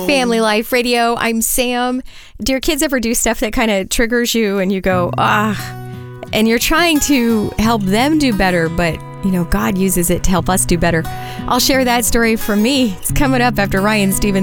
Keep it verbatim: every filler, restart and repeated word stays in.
Family Life Radio. I'm Sam. Do your kids ever do stuff that kind of triggers you and you go, ah, and you're trying to help them do better, but, you know, God uses it to help us do better? I'll share that story from me. It's coming up after Ryan Stevens.